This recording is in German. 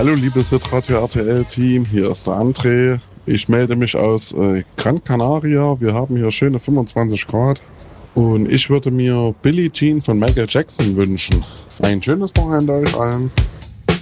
Hallo liebes Hitradio RTL-Team, hier ist der André. Ich melde mich aus Gran Canaria. Wir haben hier schöne 25 Grad. Und ich würde mir Billie Jean von Michael Jackson wünschen. Ein schönes Wochenende euch allen.